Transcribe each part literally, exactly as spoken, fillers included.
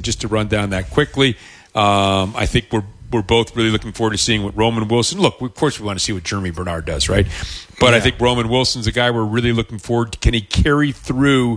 and just to run down that quickly, um, I think we're we're both really looking forward to seeing what Roman Wilson. Look, of course, we want to see what Jeremy Bernard does, right? But yeah. I think Roman Wilson's a guy we're really looking forward to. Can he carry through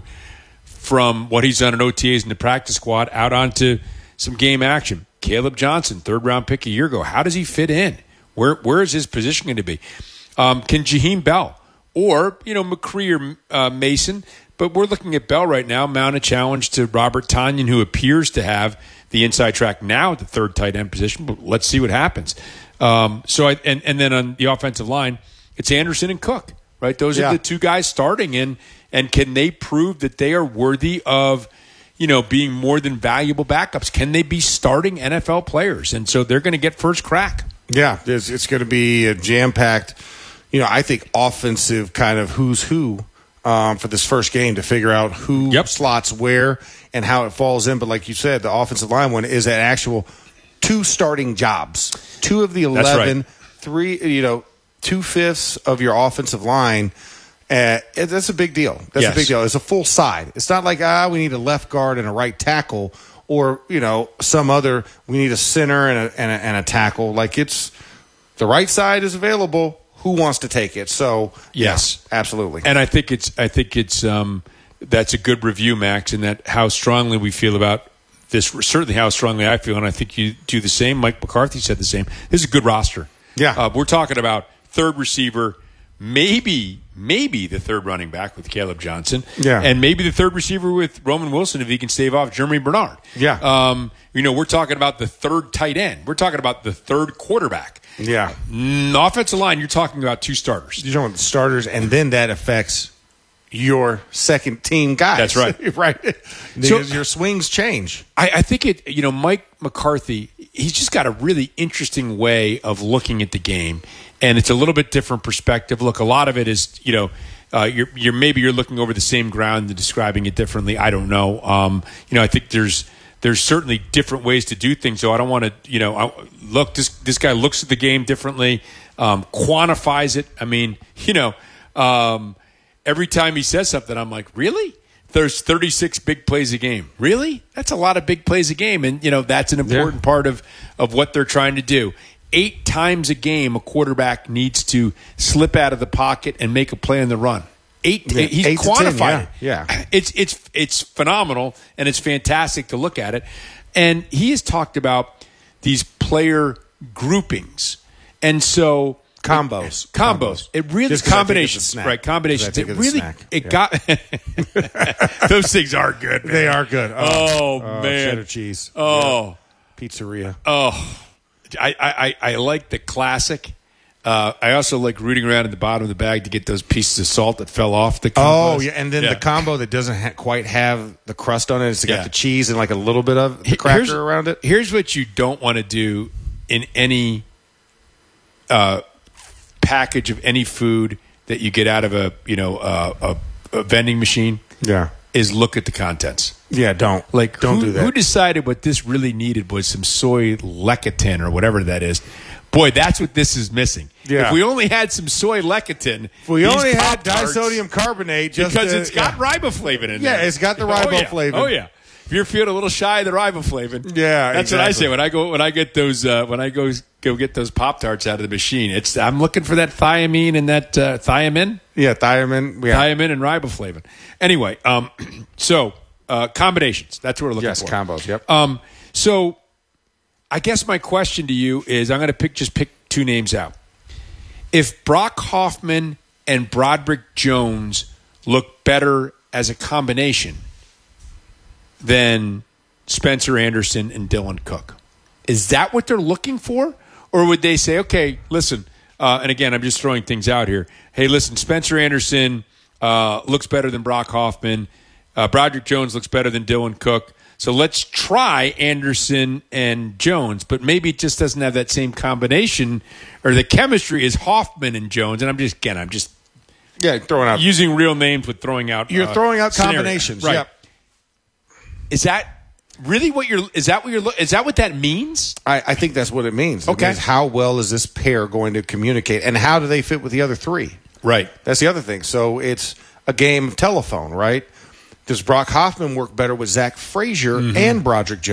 from what he's done in O T As and the practice squad out onto some game action? Caleb Johnson, third round pick a year ago. How does he fit in? Where where is his position going to be? Um, can Jaheim Bell or you know McCree or uh, Mason? But we're looking at Bell right now, mount a challenge to Robert Tonyan, who appears to have the inside track now at the third tight end position. But let's see what happens. Um, so, I, and and then on the offensive line, it's Anderson and Cook, right? Those yeah. are the two guys starting in, and can they prove that they are worthy of, you know, being more than valuable backups? Can they be starting N F L players? And so they're going to get first crack. Yeah, it's, it's going to be a jam-packed, you know, I think offensive kind of who's who. Um, for this first game to figure out who yep. slots where and how it falls in. But like you said, the offensive line one is an actual two starting jobs. Two of the eleven, right. three, you know, two-fifths of your offensive line. Uh, it, that's a big deal. That's yes. a big deal. It's a full side. It's not like, ah, we need a left guard and a right tackle or, you know, some other, we need a center and a, and a, and a tackle. Like it's the right side is available. Who wants to take it? So yes, yeah, absolutely. And I think it's I think it's um, that's a good review, Max, and that how strongly we feel about this. Certainly, how strongly I feel, and I think you do the same. Mike McCarthy said the same. This is a good roster. Yeah, uh, we're talking about third receiver, maybe maybe the third running back with Caleb Johnson. Yeah, and maybe the third receiver with Roman Wilson if he can stave off Jeremy Bernard. Yeah, um, you know, we're talking about the third tight end. We're talking about the third quarterback. Yeah. Mm, offensive line, you're talking about two starters. You're talking about the starters, and then that affects your second team guys. That's right. right. So, your swings change. I, I think it, you know, Mike McCarthy, he's just got a really interesting way of looking at the game, and it's a little bit different perspective. Look, a lot of it is, you know, uh, you're, you're maybe you're looking over the same ground and describing it differently. I don't know. Um, you know, I think there's, There's certainly different ways to do things, so I don't want to, you know, I, look, this this guy looks at the game differently, um, quantifies it. I mean, you know, um, every time he says something, I'm like, really? There's thirty-six big plays a game. Really? That's a lot of big plays a game, and, you know, that's an important yeah. part of, of what they're trying to do. Eight times a game, a quarterback needs to slip out of the pocket and make a play on the run. Eight, yeah, he's eight quantified ten, yeah, it. Yeah, it's it's it's phenomenal, and it's fantastic to look at it. And he has talked about these player groupings, and so combos, combos. combos. It really Just combinations, right? Combinations. It really it yeah. got those things are good. Man. They are good. Oh, oh man, cheddar cheese. Oh, yeah. Pizzeria. Oh, I I I like the classic. Uh, I also like rooting around in the bottom of the bag to get those pieces of salt that fell off the combo. Oh, yeah, and then yeah. the combo that doesn't ha- quite have the crust on it. It's got yeah. the cheese and like a little bit of the cracker here's, around it. Here's what you don't want to do in any uh, package of any food that you get out of a you know uh, a, a vending machine. Yeah, is look at the contents. Yeah, don't like don't who, do that. Who decided what this really needed was some soy lecithin or whatever that is? Boy, that's what this is missing. Yeah. If we only had some soy lecithin, if we only had Pop-Tarts, disodium carbonate, just because to, it's got yeah. riboflavin in yeah, there. Yeah, it's got the riboflavin. Oh yeah. oh yeah, if you're feeling a little shy of the riboflavin, yeah, that's exactly. what I say when I go when I get those uh, when I go go get those Pop-Tarts out of the machine. It's I'm looking for that thiamine and that uh, thiamine. Yeah, thiamine. Yeah. Thiamine and riboflavin. Anyway, um, so uh, combinations. That's what we're looking yes, for. Yes, combos. Yep. Um, so I guess my question to you is, I'm going to pick just pick two names out. If Brock Hoffman and Broderick Jones look better as a combination than Spencer Anderson and Dylan Cook, is that what they're looking for? Or would they say, okay, listen, uh, and again, I'm just throwing things out here. Hey, listen, Spencer Anderson uh, looks better than Brock Hoffman. Uh, Broderick Jones looks better than Dylan Cook. So let's try Anderson and Jones, but maybe it just doesn't have that same combination or the chemistry as Hoffman and Jones. And I'm just, again, I'm just yeah, throwing out using real names with throwing out. You're uh, throwing out scenario. combinations, right? Yep. Is that really what you're? Is that what you're? Is that what that means? I, I think that's what it means. Okay. It means how well is this pair going to communicate, and how do they fit with the other three? Right. That's the other thing. So it's a game of telephone, right? Does Brock Hoffman work better with Zach Frazier mm-hmm. and Broderick Jones?